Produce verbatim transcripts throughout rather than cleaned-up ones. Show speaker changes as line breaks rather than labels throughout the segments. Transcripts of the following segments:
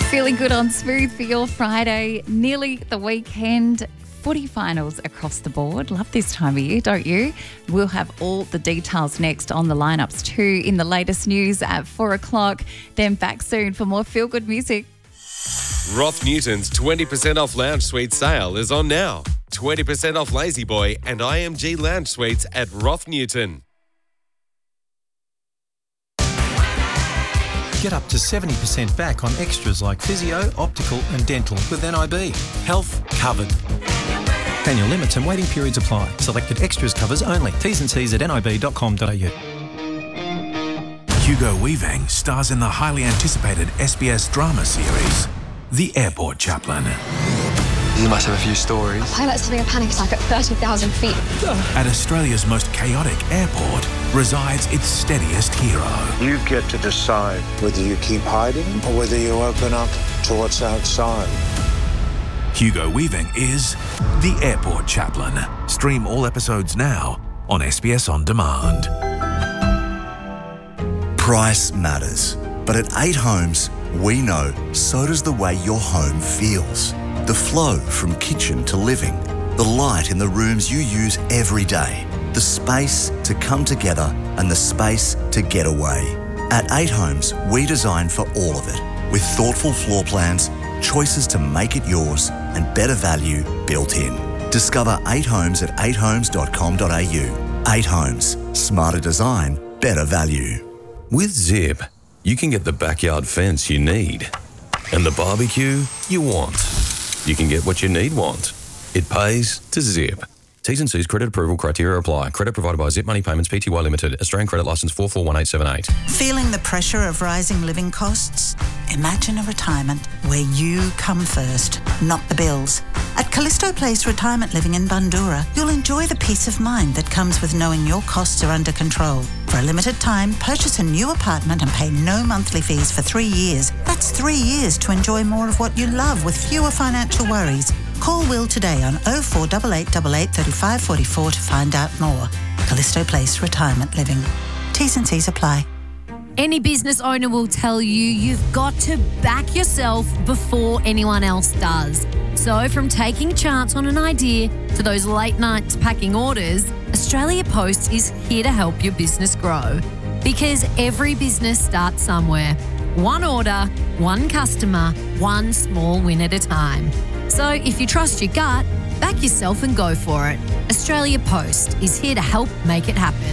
Feeling good on Smooth for your Friday. Nearly the weekend. Footy finals across the board. Love this time of year, don't you? We'll have all the details next on the lineups too in the latest news at four o'clock. Then back soon for more feel-good music.
Roth Newton's twenty percent off lounge suite sale is on now. twenty percent off Lazy Boy and I M G lounge suites at Roth Newton.
Get up to seventy percent back on extras like physio, optical and dental with N I B. Health covered. Annual limits and waiting periods apply. Selected extras covers only. T's and C's at n i b dot com dot a u.
Hugo Weaving stars in the highly anticipated S B S drama series, The Airport Chaplain.
You must have a few stories.
A pilot's having a panic attack at thirty thousand feet.
At Australia's most chaotic airport resides its steadiest hero.
You get to decide whether you keep hiding or whether you open up to what's outside.
Hugo Weaving is The Airport Chaplain. Stream all episodes now on S B S On Demand.
Price matters. But at eight Homes, we know so does the way your home feels. The flow from kitchen to living, the light in the rooms you use every day, the space to come together and the space to get away. At eight Homes, we design for all of it, with thoughtful floor plans, choices to make it yours, and better value built in. Discover eight Homes at eight homes dot com dot a u. eight Homes. Smarter design, better value.
With Zip, you can get the backyard fence you need and the barbecue you want. You can get what you need want. It pays to Zip. T's and C's credit approval criteria apply. Credit provided by Zip Money Payments Pty Limited. Australian credit licence four four one eight seven eight.
Feeling the pressure of rising living costs? Imagine a retirement where you come first, not the bills. At Callisto Place Retirement Living in Bundoora, you'll enjoy the peace of mind that comes with knowing your costs are under control. For a limited time, purchase a new apartment and pay no monthly fees for three years. That's three years to enjoy more of what you love with fewer financial worries. Call Will today on oh four eight eight eight eight, three five four four to find out more. Callisto Place Retirement Living. T's and C's apply.
Any business owner will tell you you've got to back yourself before anyone else does. So from taking a chance on an idea to those late nights packing orders, Australia Post is here to help your business grow. Because every business starts somewhere. One order, one customer, one small win at a time. So if you trust your gut, back yourself and go for it. Australia Post is here to help make it happen.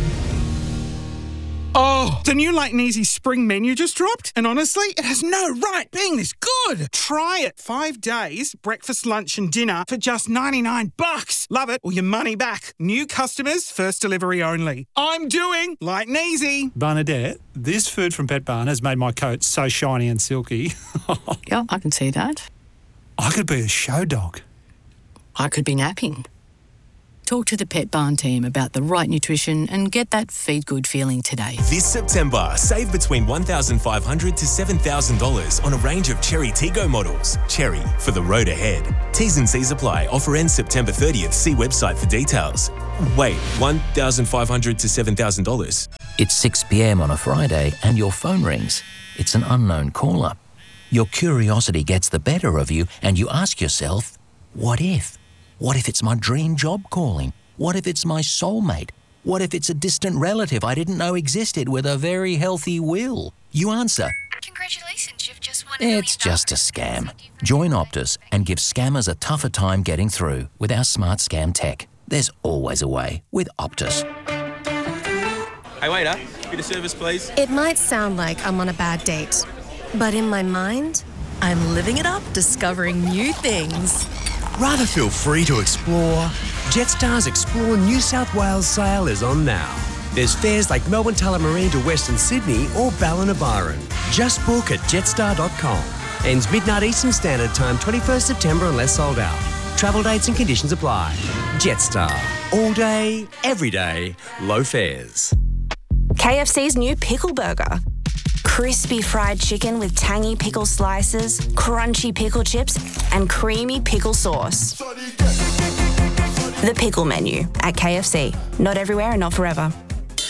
Oh, the new Light and Easy spring menu just dropped, and honestly, it has no right being this good. Try it. Five days, breakfast, lunch and dinner for just ninety-nine bucks. Love it or your money back. New customers, first delivery only. I'm doing Light and Easy.
Bernadette, this food from Pet Barn has made my coat so shiny and silky.
Yeah, I can see that.
I could be a show dog.
I could be napping. Talk to the Pet Barn team about the right nutrition and get that feed good feeling today.
This September, save between one thousand five hundred dollars to seven thousand dollars on a range of Cherry Tego models. Cherry, for the road ahead. T's and C's apply. Offer ends September thirtieth. See website for details. Wait, one thousand five hundred dollars to seven thousand dollars?
It's six p.m. on a Friday and your phone rings. It's an unknown caller. Your curiosity gets the better of you and you ask yourself, what if? What if it's my dream job calling? What if it's my soulmate? What if it's a distant relative I didn't know existed with a very healthy will? You answer,
congratulations, you've just won a
it's just a scam. Join Optus and give scammers a tougher time getting through with our smart scam tech. There's always a way with Optus.
Hey waiter, bit of service please.
It might sound like I'm on a bad date, but in my mind, I'm living it up, discovering new things.
Rather feel free to explore? Jetstar's Explore New South Wales sale is on now. There's fares like Melbourne Tullamarine to Western Sydney or Ballina-Byron. Just book at jetstar dot com. Ends midnight Eastern Standard Time, twenty-first September unless sold out. Travel dates and conditions apply. Jetstar. All day, every day, low fares.
K F C's new Pickle Burger. Crispy fried chicken with tangy pickle slices, crunchy pickle chips, and creamy pickle sauce. The Pickle Menu at K F C. Not everywhere and not forever.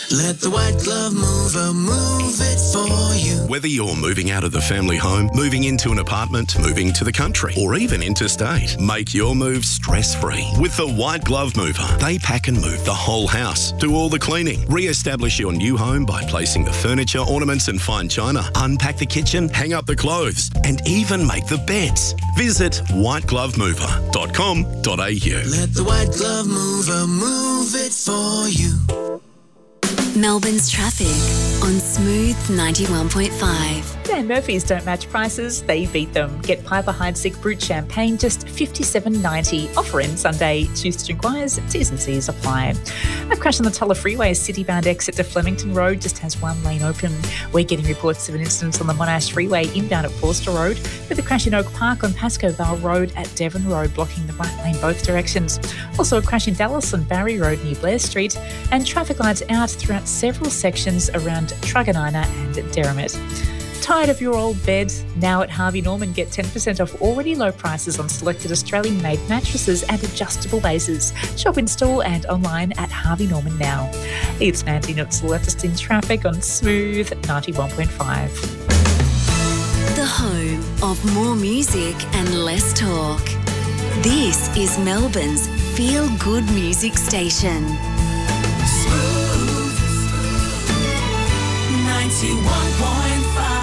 Let the White Glove Mover move it for you.
Whether you're moving out of the family home, moving into an apartment, moving to the country, or even interstate, make your move stress-free with the White Glove Mover. They pack and move the whole house, do all the cleaning, re-establish your new home by placing the furniture, ornaments and fine china, unpack the kitchen, hang up the clothes, and even make the beds. Visit white glove mover dot com dot a u.
Let the White Glove Mover move it for you.
Melbourne's traffic on Smooth ninety-one point five.
Dan Murphy's don't match prices, they beat them. Get Piper Heidsieck Brut Champagne just fifty-seven ninety. Offer in Sunday. Choose to inquires. T's and C's apply. A crash on the Tulla Freeway, city-bound exit to Flemington Road just has one lane open. We're getting reports of an incident on the Monash Freeway inbound at Forster Road, with a crash in Oak Park on Pascoe Vale Road at Devon Road, blocking the right lane both directions. Also a crash in Dallas on Barry Road near Blair Street, and traffic lights out throughout several sections around Truganina and Derrimut. Tired of your old bed? Now at Harvey Norman, get ten percent off already low prices on selected Australian-made mattresses and adjustable bases. Shop in store and online at Harvey Norman now. It's Mandy Nutzel left in traffic on Smooth ninety-one point five.
The home of more music and less talk. This is Melbourne's feel-good music station.
ninety-one point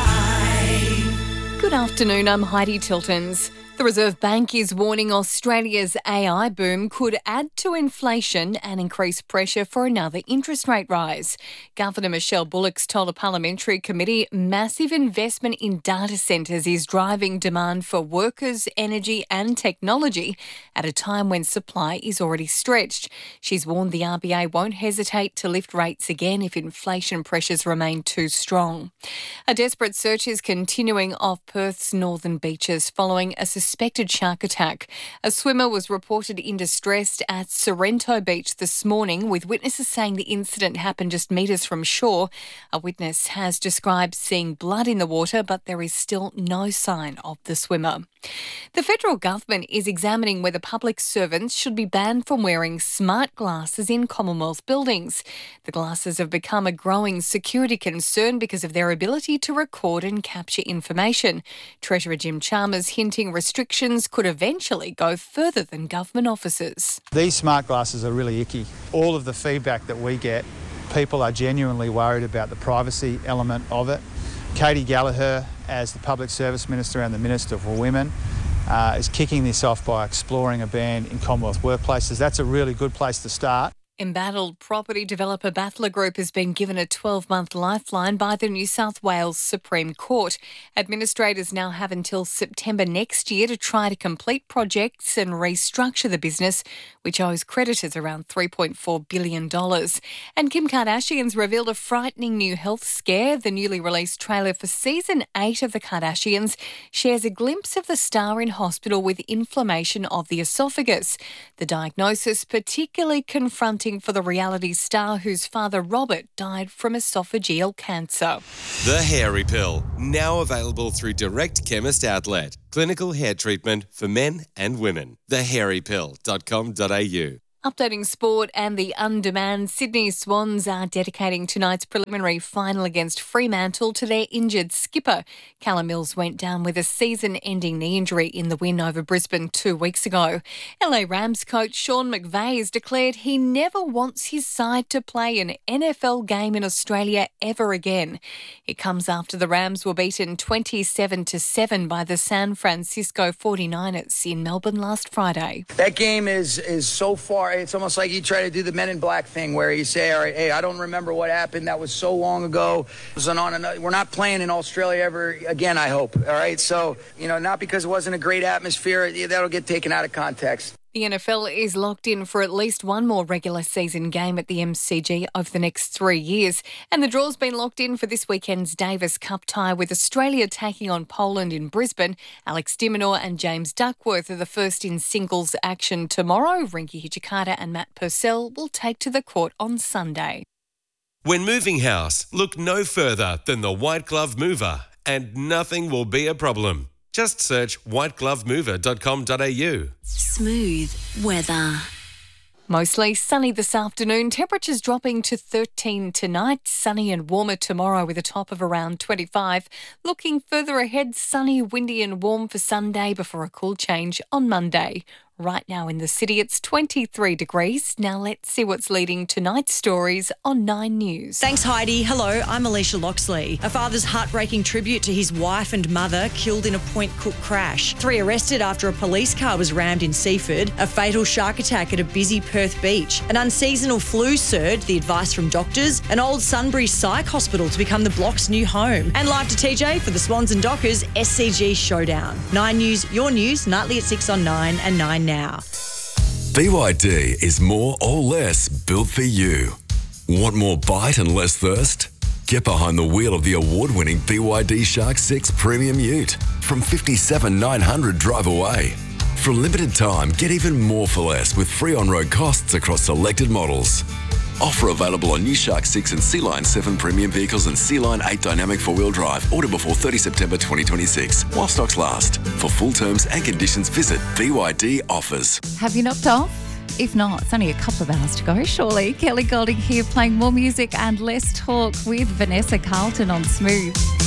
five.
Good afternoon, I'm Heidi Tiltons. The Reserve Bank is warning Australia's A I boom could add to inflation and increase pressure for another interest rate rise. Governor Michelle Bullock's told a parliamentary committee massive investment in data centres is driving demand for workers, energy and technology at a time when supply is already stretched. She's warned the R B A won't hesitate to lift rates again if inflation pressures remain too strong. A desperate search is continuing off Perth's northern beaches following a suspected shark attack. A swimmer was reported in distress at Sorrento Beach this morning, with witnesses saying the incident happened just metres from shore. A witness has described seeing blood in the water, but there is still no sign of the swimmer. The federal government is examining whether public servants should be banned from wearing smart glasses in Commonwealth buildings. The glasses have become a growing security concern because of their ability to record and capture information. Treasurer Jim Chalmers hinting restrictions could eventually go further than government offices.
These smart glasses are really icky. All of the feedback that we get, people are genuinely worried about the privacy element of it. Katie Gallagher, as the Public Service Minister and the Minister for Women, uh, is kicking this off by exploring a ban in Commonwealth workplaces. That's a really good place to start.
Embattled property developer Battler Group has been given a twelve-month lifeline by the New South Wales Supreme Court. Administrators now have until September next year to try to complete projects and restructure the business, which owes creditors around three point four billion dollars. And Kim Kardashian's revealed a frightening new health scare. The newly released trailer for season eight of The Kardashians shares a glimpse of the star in hospital with inflammation of the esophagus. The diagnosis particularly confronting for the reality star whose father Robert died from esophageal cancer.
The Hairy Pill, now available through Direct Chemist Outlet. Clinical hair treatment for men and women. the hairy pill dot com dot a u.
Updating sport and the undemand Sydney Swans are dedicating tonight's preliminary final against Fremantle to their injured skipper. Callum Mills went down with a season-ending knee injury in the win over Brisbane two weeks ago. L A Rams coach Sean McVay has declared he never wants his side to play an N F L game in Australia ever again. It comes after the Rams were beaten twenty-seven to seven by the San Francisco forty-niners in Melbourne last Friday.
That game is is so far. It's almost like you try to do the Men in Black thing where you say, all right, hey, I don't remember what happened. That was so long ago. It was on another, we're not playing in Australia ever again, I hope. All right. So, you know, not because it wasn't a great atmosphere, that'll get taken out of context.
The N F L is locked in for at least one more regular season game at the M C G over the next three years. And the draw's been locked in for this weekend's Davis Cup tie with Australia taking on Poland in Brisbane. Alex de Minaur and James Duckworth are the first in singles action tomorrow. Rinky Hijikata and Matt Purcell will take to the court on Sunday.
When moving house, look no further than the White Glove Mover, and nothing will be a problem. Just search white glove mover dot com dot a u.
Smooth weather.
Mostly sunny this afternoon, temperatures dropping to thirteen tonight, sunny and warmer tomorrow with a top of around twenty-five. Looking further ahead, sunny, windy and warm for Sunday before a cool change on Monday. Right now in the city, it's twenty-three degrees. Now let's see what's leading tonight's stories on Nine News.
Thanks, Heidi. Hello, I'm Alicia Loxley. A father's heartbreaking tribute to his wife and mother killed in a Point Cook crash. Three arrested after a police car was rammed in Seaford. A fatal shark attack at a busy Perth beach. An unseasonal flu surge, the advice from doctors. An old Sunbury Psych Hospital to become the block's new home. And live to T J for the Swans and Dockers S C G Showdown. Nine News, your news, nightly at six on Nine and Nine now.
B Y D is more or less built for you. Want more bite and less thirst? Get behind the wheel of the award-winning B Y D Shark six Premium Ute from fifty-seven thousand nine hundred drive away. For a limited time, get even more for less with free on-road costs across selected models. Offer available on new Shark six and Sea Line seven premium vehicles and Sea Line eight dynamic four-wheel drive. Order before thirtieth September twenty twenty-six while stocks last. For full terms and conditions, visit B Y D Offers.
Have you knocked off? If not, it's only a couple of hours to go, surely. Kelly Golding here playing more music and less talk with Vanessa Carlton on Smooth.